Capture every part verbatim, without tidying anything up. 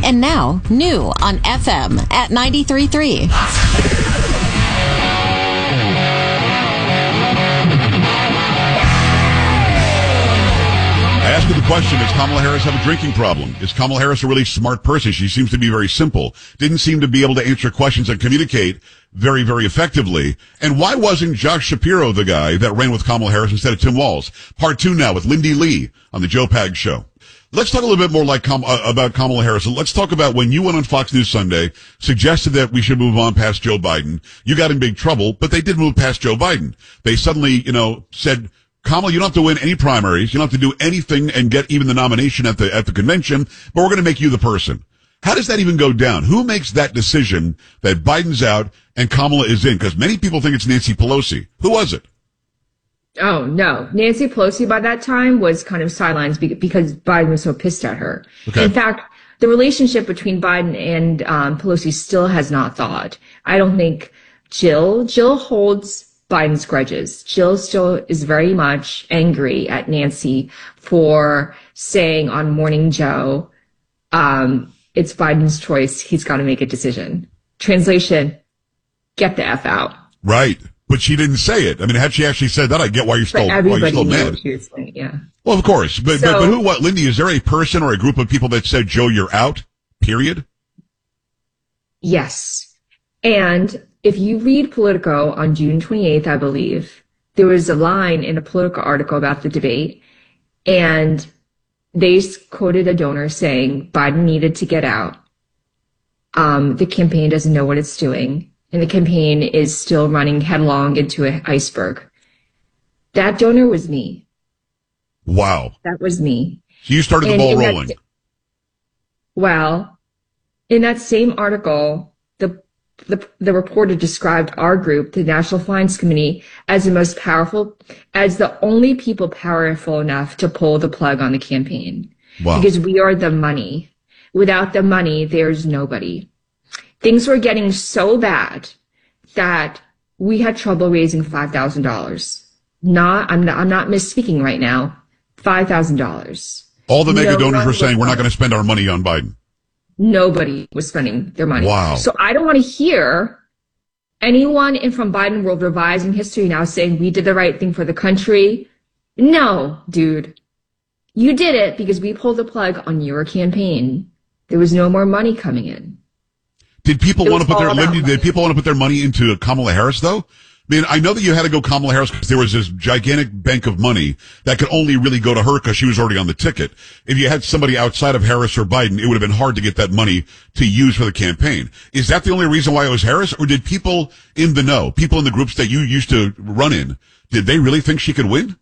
And now, new on F M at ninety-three point three. I asked you the question, does Kamala Harris have a drinking problem? Is Kamala Harris a really smart person? She seems to be very simple. Didn't seem to be able to answer questions and communicate very, very effectively. And why wasn't Josh Shapiro the guy that ran with Kamala Harris instead of Tim Walz? Part two now with Lindy Lee on the Joe Pag Show. Let's talk a little bit more like Kam- uh, about Kamala Harris. Let's talk about when you went on Fox News Sunday, suggested that we should move on past Joe Biden. You got in big trouble, but they did move past Joe Biden. They suddenly, you know, said, Kamala, you don't have to win any primaries. You don't have to do anything and get even the nomination at the, at the convention, but we're going to make you the person. How does that even go down? Who makes that decision that Biden's out and Kamala is in? Because many people think it's Nancy Pelosi. Who was it? Oh, no. Nancy Pelosi by that time was kind of sidelines because Biden was so pissed at her. Okay. In fact, the relationship between Biden and um, Pelosi still has not thawed. I don't think Jill, Jill holds Biden's grudges. Jill still is very much angry at Nancy for saying on Morning Joe, um, it's Biden's choice. He's got to make a decision. Translation, get the F out. Right. But she didn't say it. I mean, had she actually said that, I get why you're still, why you're still mad. She was saying, yeah. Well, of course. But, so, but, but who, what, Lindy, is there a person or a group of people that said, Joe, you're out? Period? Yes. And if you read Politico on June twenty-eighth, I believe, there was a line in a Politico article about the debate, and they quoted a donor saying Biden needed to get out. Um, the campaign doesn't know what it's doing, and the campaign is still running headlong into an iceberg. That donor was me. Wow. That was me. So you started the and ball rolling. That, well, in that same article, the The, the reporter described our group, the National Finance Committee, as the most powerful, as the only people powerful enough to pull the plug on the campaign. Wow. Because we are the money. Without the money, there's nobody. Things were getting so bad that we had trouble raising five thousand dollars. Not, I'm not, I'm not misspeaking right now. five thousand dollars. All the mega no donors were saying, we're not going to spend our money on Biden. Nobody was spending their money. Wow. So I don't want to hear anyone in from Biden world revising history now saying we did the right thing for the country. No, dude. You did it because we pulled the plug on your campaign. There was no more money coming in. Did people want to put their Lindy, did people want to put their money into Kamala Harris though? I mean, I know that you had to go Kamala Harris because there was this gigantic bank of money that could only really go to her because she was already on the ticket. If you had somebody outside of Harris or Biden, it would have been hard to get that money to use for the campaign. Is that the only reason why it was Harris, or did people in the know, people in the groups that you used to run in, did they really think she could win?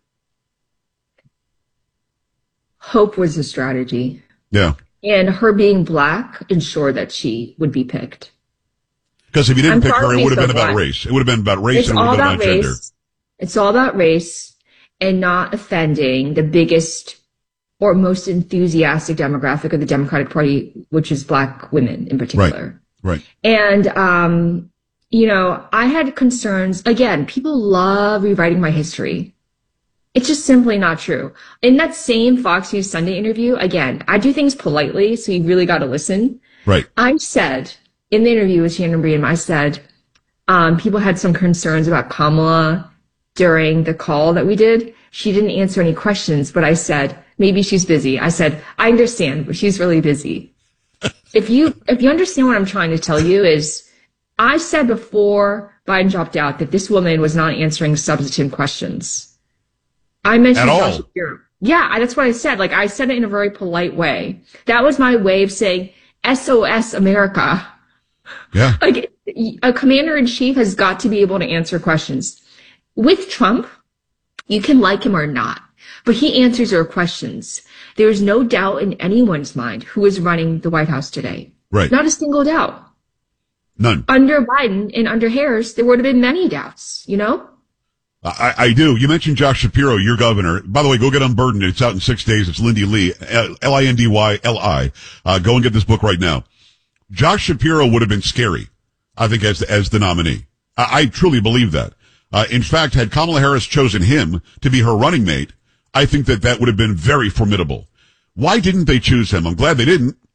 Hope was a strategy. Yeah. And her being black ensured that she would be picked. Because if you didn't I'm pick her, it would have so been about black. race. It would have been about race It's and it would all have been about about race. gender. It's all about race and not offending the biggest or most enthusiastic demographic of the Democratic Party, which is black women in particular. Right. Right. And, um, you know, I had concerns. Again, people love rewriting my history. It's just simply not true. In that same Fox News Sunday interview, again, I do things politely, so you really got to listen. Right. I said, in the interview with Shannon Bream, I said, um, people had some concerns about Kamala during the call that we did. She didn't answer any questions, but I said, maybe she's busy. I said, I understand, but she's really busy. If you, if you understand what I'm trying to tell you is, I said before Biden dropped out that this woman was not answering substantive questions. I mentioned At Josh all. Shapiro. Yeah, that's what I said. Like, I said it in a very polite way. That was my way of saying, S O S America. Yeah. Like, a commander-in-chief has got to be able to answer questions. With Trump, you can like him or not, but he answers your questions. There is no doubt in anyone's mind who is running the White House today. Right. Not a single doubt. None. Under Biden and under Harris, there would have been many doubts, you know? I, I do. You mentioned Josh Shapiro, your governor. By the way, go get Unburdened. It's out in six days. It's Lindy Lee, L I N D Y L I. Uh, go and get this book right now. Josh Shapiro would have been scary, I think, as the, as the nominee. I, I truly believe that. Uh, in fact, had Kamala Harris chosen him to be her running mate, I think that that would have been very formidable. Why didn't they choose him? I'm glad they didn't.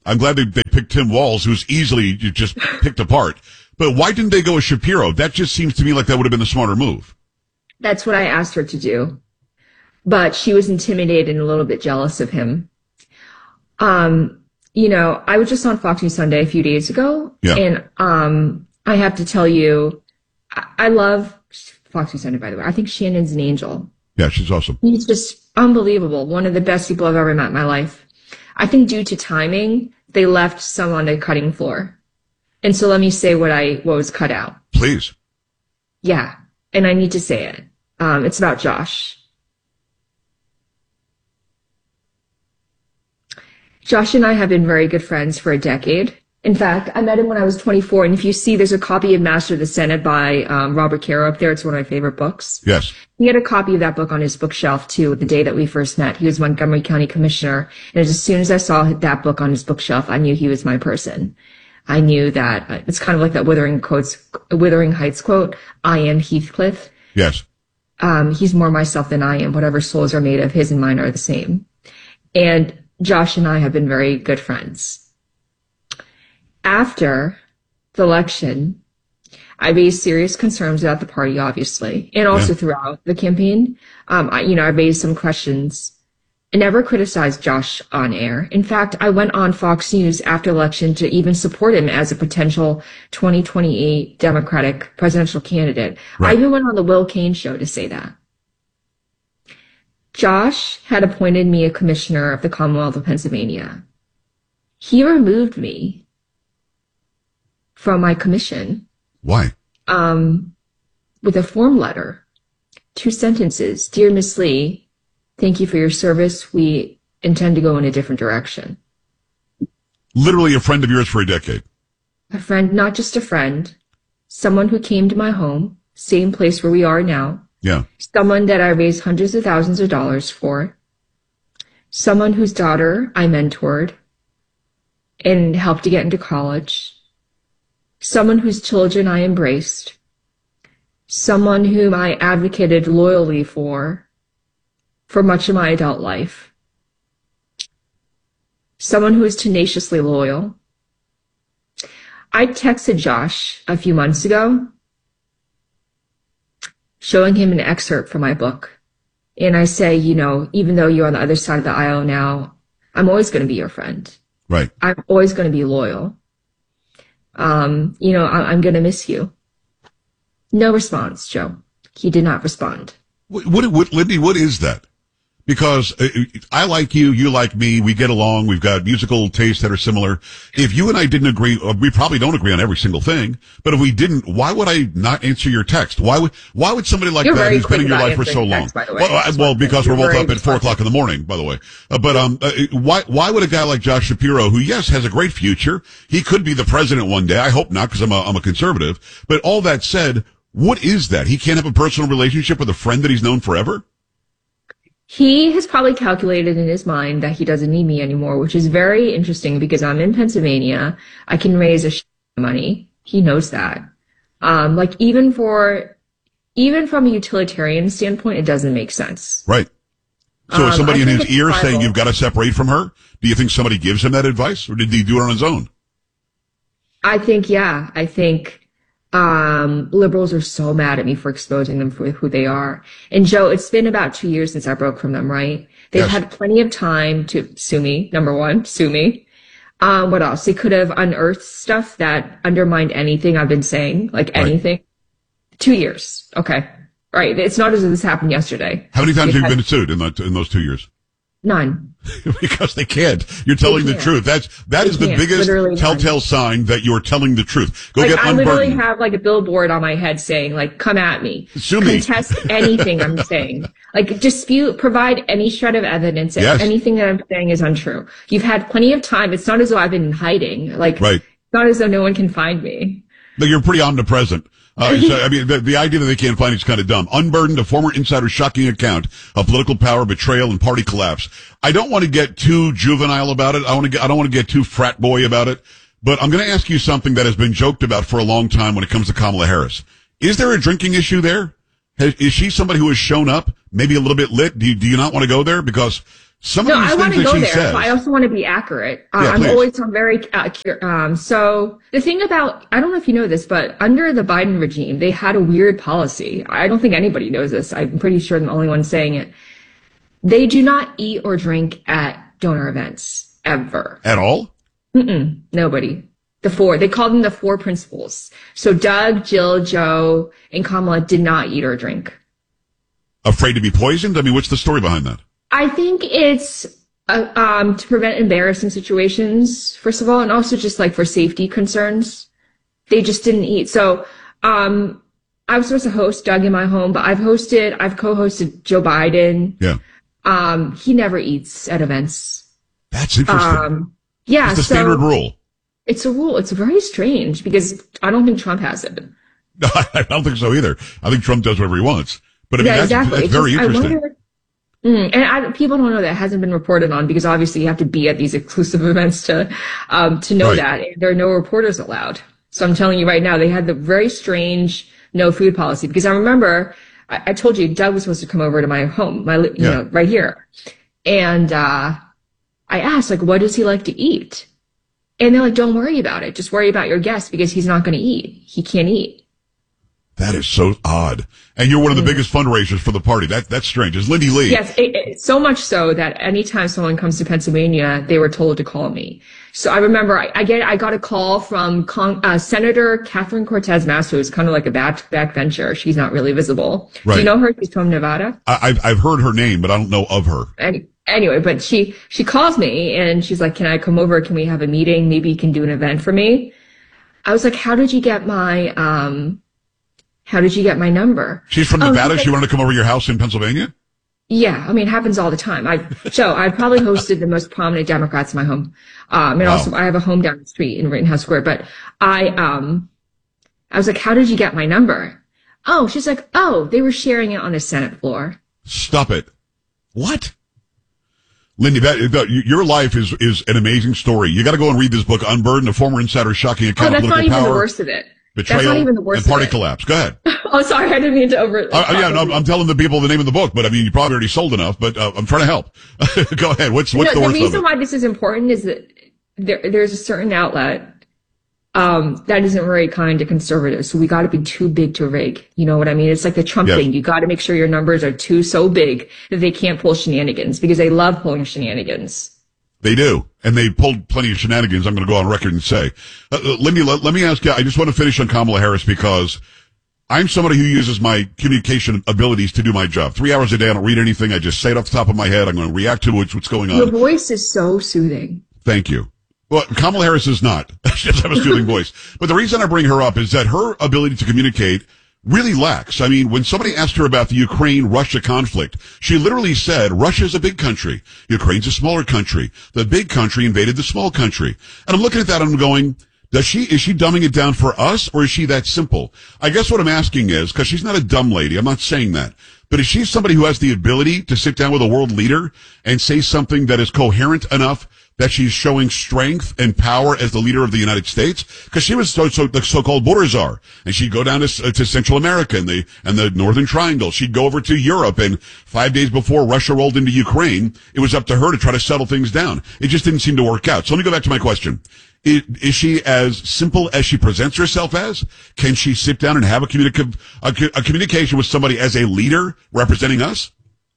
I'm glad they, they picked Tim Walz, who's easily just picked apart. But why didn't they go with Shapiro? That just seems to me like that would have been the smarter move. That's what I asked her to do. But she was intimidated and a little bit jealous of him. Um, you know, I was just on Fox News Sunday a few days ago. Yeah. And um, I have to tell you, I, I love Fox News Sunday, by the way. I think Shannon's an angel. Yeah, she's awesome. He's just unbelievable. One of the best people I've ever met in my life. I think due to timing, they left some on the cutting floor. And so let me say what I what was cut out. Please. Yeah. And I need to say it. Um, it's about Josh. Josh and I have been very good friends for a decade. In fact, I met him when I was twenty-four. And if you see, there's a copy of Master of the Senate by um, Robert Caro up there. It's one of my favorite books. Yes. He had a copy of that book on his bookshelf, too, the day that we first met. He was Montgomery County Commissioner. And as soon as I saw that book on his bookshelf, I knew he was my person. I knew that uh, it's kind of like that Wuthering, quotes, Wuthering Heights quote, I am Heathcliff. Yes. Um, he's more myself than I am. Whatever souls are made of, his and mine are the same. And Josh and I have been very good friends. After the election, I raised serious concerns about the party, obviously, and also yeah. throughout the campaign. Um, I, you know, I raised some questions. I never criticized Josh on air. In fact, I went on Fox News after election to even support him as a potential twenty twenty-eight Democratic presidential candidate. Right. I even went on the Will Cain show to say that. Josh had appointed me a commissioner of the Commonwealth of Pennsylvania. He removed me from my commission. Why? Um, with a form letter. Two sentences. Dear Miss Lee, thank you for your service. We intend to go in a different direction. Literally a friend of yours for a decade. A friend, not just a friend. Someone who came to my home, same place where we are now. Yeah. Someone that I raised hundreds of thousands of dollars for. Someone whose daughter I mentored and helped to get into college. Someone whose children I embraced. Someone whom I advocated loyally for, for much of my adult life. Someone who is tenaciously loyal. I texted Josh a few months ago, showing him an excerpt from my book. And I say, you know, even though you're on the other side of the aisle now, I'm always going to be your friend. Right. I'm always going to be loyal. Um, you know, I- I'm going to miss you. No response, Joe. He did not respond. What, what, what, Lindy, what is that? Because uh, I like you, you like me, we get along, we've got musical tastes that are similar. If you and I didn't agree, uh, we probably don't agree on every single thing, but if we didn't, why would I not answer your text? Why would, why would somebody like You're that who's been in your life for so long? Text, by the way. Well, I, well because You're we're both up at four responsive. o'clock in the morning, by the way. Uh, but, um, uh, why, why would a guy like Josh Shapiro, who, yes, has a great future, he could be the president one day. I hope not, because I'm a, I'm a conservative. But all that said, what is that? He can't have a personal relationship with a friend that he's known forever? He has probably calculated in his mind that he doesn't need me anymore, which is very interesting because I'm in Pennsylvania. I can raise a shit of money. He knows that. Um, like even for, even from a utilitarian standpoint, it doesn't make sense. Right. So Um, is somebody I in think his it's ear tribal. saying you've got to separate from her? Do you think somebody gives him that advice, or did he do it on his own? I think, yeah, I think, um, liberals are so mad at me for exposing them for who they are. And Joe, it's been about two years since I broke from them, right? They've Yes. had plenty of time to sue me. Number one, sue me. Um, what else? They could have unearthed stuff that undermined anything I've been saying, like Right. anything. Two years. Okay. Right. It's not as if this happened yesterday. How many times They've have you had been sued in, that, in those two years? None. Because they can't. You're telling the can't. truth. That's, that They is the can't. biggest Literally telltale sign that you're telling the truth. Go Like, get I literally unburdened. have like a billboard on my head saying like, come at me. Sue me. Contest anything I'm saying. Like dispute, provide any shred of evidence. Yes. Anything that I'm saying is untrue. You've had plenty of time. It's not as though I've been in hiding. Like, Right. it's not as though no one can find me. Like, you're pretty omnipresent. Uh, so, I mean, the, the idea that they can't find it's kind of dumb. Unburdened, a former insider's shocking account of political power, betrayal, and party collapse. I don't want to get too juvenile about it. I want to get, I don't want to get too frat boy about it. But I'm going to ask you something that has been joked about for a long time when it comes to Kamala Harris. Is there a drinking issue there? Has, is she somebody who has shown up, maybe a little bit lit? Do you, do you not want to go there? Because Some no, of these I want things to that go she there, says. but I also want to be accurate. Uh, Yeah, I'm please. always I'm very uh, cur- um. So the thing about I don't know if you know this, but under the Biden regime, they had a weird policy. I don't think anybody knows this. I'm pretty sure I'm the only one saying it. They do not eat or drink at donor events ever. At all? Mm-mm, nobody. The four. They called them the four principles. So Doug, Jill, Joe, and Kamala did not eat or drink. Afraid to be poisoned? I mean, what's the story behind that? I think it's uh, um, to prevent embarrassing situations, first of all, and also just like for safety concerns. They just didn't eat. So um, I was supposed to host Doug in my home, but I've hosted, I've co-hosted Joe Biden. Yeah. Um, he never eats at events. That's interesting. Um, yeah. It's the so standard rule. It's a rule. It's very strange because I don't think Trump has it. No, I don't think so either. I think Trump does whatever he wants. But I mean, Yeah, that's, exactly. that's It's very just- I interesting. wonder- Mm, and I, people don't know that it hasn't been reported on because obviously you have to be at these exclusive events to um, to know Right. that. There are no reporters allowed. So I'm telling you right now, they had the very strange no food policy because I remember I, I told you Doug was supposed to come over to my home, my you Yeah. know right here, and uh, I asked like, what does he like to eat? And they're like, don't worry about it. Just worry about your guest because he's not going to eat. He can't eat. That is so odd. And you're one of the biggest fundraisers for the party. That That's strange. Is Lindy Lee? Yes, it, it, so much so that anytime someone comes to Pennsylvania, they were told to call me. So I remember I, I get I got a call from Con, uh, Senator Catherine Cortez Masto, who's kind of like a back backbencher. She's not really visible. Right. Do you know her? She's from Nevada. I, I've, I've heard her name, but I don't know of her. And anyway, but she she calls me and she's like, "Can I come over? Can we have a meeting? Maybe you can do an event for me." I was like, "How did you get my um?" How did you get my number? She's from Oh, Nevada. okay. She wanted to come over to your house in Pennsylvania? Yeah, I mean, it happens all the time. I, Joe, I probably hosted the most prominent Democrats in my home. Um, and Wow. also I have a home down the street in Rittenhouse Square, but I, um, I was like, how did you get my number? Oh, she's like, oh, they were sharing it on a Senate floor. Stop it. What? Lindy, that, that your life is, is an amazing story. You got to go and read this book, Unburdened, a former insider's shocking Oh, account of that's not political even the power, worst of it. betrayal, That's not even the worst and party of it. collapse. Go ahead. Oh, sorry, I didn't mean to over. Uh, yeah, no, I'm telling the people the name of the book, but I mean, you probably already sold enough, but uh, I'm trying to help. Go ahead. What's, what's No, the the worst of reason it? why this is important is that there, there's a certain outlet um, that isn't very kind to conservatives. So we got to be too big to rig. You know what I mean? It's like the Trump Yes. thing. You got to make sure your numbers are too so big that they can't pull shenanigans because they love pulling shenanigans. They do. And they pulled plenty of shenanigans, I'm going to go on record and say. Uh, uh, Lindy, let, let me ask you, I just want to finish on Kamala Harris because I'm somebody who uses my communication abilities to do my job. Three hours a day, I don't read anything. I just say it off the top of my head. I'm going to react to what's, what's going Your on. voice is so soothing. Thank you. Well, Kamala Harris is not. She doesn't have a soothing voice. But the reason I bring her up is that her ability to communicate really lacks. I mean, when somebody asked her about the Ukraine-Russia conflict, she literally said, Russia's a big country. Ukraine's a smaller country. The big country invaded the small country. And I'm looking at that and I'm going, does she, is she dumbing it down for us or is she that simple? I guess what I'm asking is, because she's not a dumb lady, I'm not saying that, but is she somebody who has the ability to sit down with a world leader and say something that is coherent enough that she's showing strength and power as the leader of the United States? Because she was so, so, the so-called border czar, and she'd go down to, uh, to Central America and the, and the Northern Triangle. She'd go over to Europe, and five days before Russia rolled into Ukraine, it was up to her to try to settle things down. It just didn't seem to work out. So let me go back to my question. Is, is she as simple as she presents herself as? Can she sit down and have a, communica- a, a communication with somebody as a leader representing us?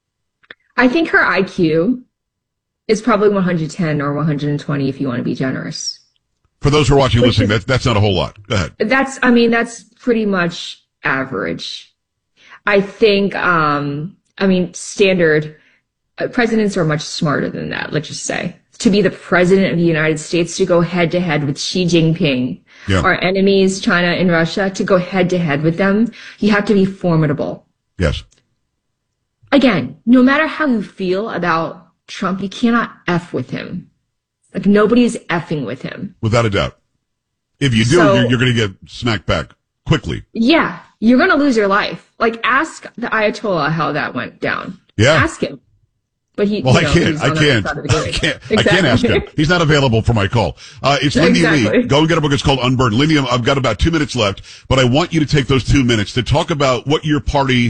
I think her I Q is probably one hundred ten or one hundred twenty if you want to be generous. For those who are watching and Which listening, is- that, that's not a whole lot. Go ahead. That's, I mean, that's pretty much average. I think, um, I mean, standard uh, presidents are much smarter than that, let's just say. To be the president of the United States, to go head to head with Xi Jinping, Yeah. our enemies, China and Russia, to go head to head with them, you have to be formidable. Yes. Again, no matter how you feel about Trump, you cannot F with him. Like nobody's effing with him. Without a doubt. If you do, So- you're, you're going to get smacked back quickly. Yeah, you're going to lose your life. Like ask the Ayatollah how that went down. Yeah. Ask him. But he, Well, you I know, can't. he's I on the can't. other side of the I grid. can't. I can't ask him. Exactly. He's not available for my call. Uh, it's Lindy Exactly. Lee. Go and get a book. It's called Unburdened. Lindy, I've got about two minutes left, but I want you to take those two minutes to talk about what your party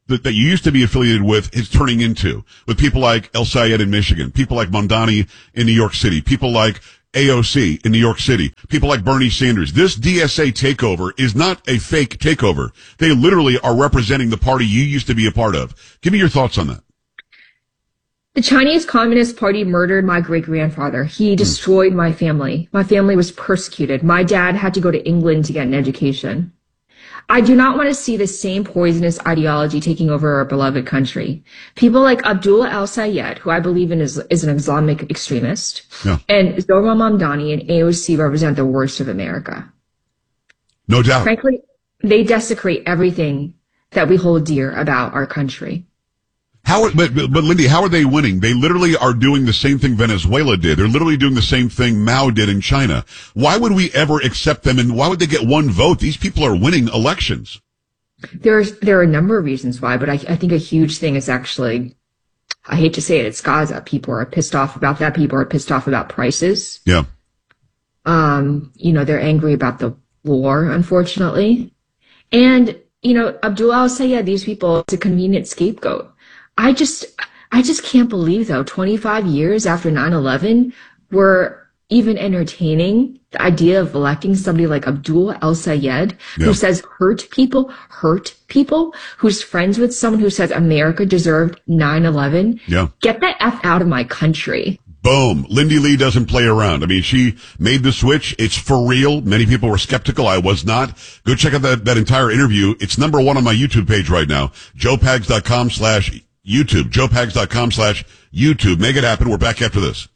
that, that you used to be affiliated with is turning into, with people like El Sayed in Michigan, people like Mondani in New York City, people like A O C in New York City, people like Bernie Sanders. This D S A takeover is not a fake takeover. They literally are representing the party you used to be a part of. Give me your thoughts on that. The Chinese Communist Party murdered my great-grandfather. He destroyed my family. My family was persecuted. My dad had to go to England to get an education. I do not want to see the same poisonous ideology taking over our beloved country. People like Abdullah al-Sayed, who I believe in is, is an Islamic extremist, yeah. and Zohran Mamdani and A O C represent the worst of America. No doubt. Frankly, they desecrate everything that we hold dear about our country. How, but, but Lindy, how are they winning? They literally are doing the same thing Venezuela did. They're literally doing the same thing Mao did in China. Why would we ever accept them, and why would they get one vote? These people are winning elections. There's, there are a number of reasons why, but I, I think a huge thing is actually, I hate to say it, it's Gaza. People are pissed off about that. People are pissed off about prices. Yeah. Um, you know, they're angry about the war, unfortunately. And, you know, Abdullah al-Sayed, these people, it's a convenient scapegoat. I just, I just can't believe though, twenty-five years after nine eleven, we're even entertaining the idea of electing somebody like Abdullah al-Sayed, yeah. who says hurt people, hurt people, who's friends with someone who says America deserved nine eleven. Yeah. Get the F out of my country. Boom. Lindy Lee doesn't play around. I mean, she made the switch. It's for real. Many people were skeptical. I was not. Go check out that, that entire interview. It's number one on my YouTube page right now. joe pags dot com slash YouTube. joe pags dot com slash YouTube. Make it happen. We're back after this.